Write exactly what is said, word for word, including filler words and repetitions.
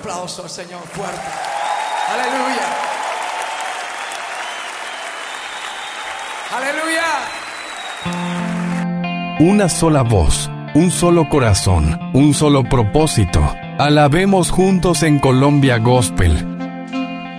aplauso al Señor fuerte. Aleluya. Aleluya. Una sola voz, un solo corazón, un solo propósito. Alabemos juntos en Colombia Gospel.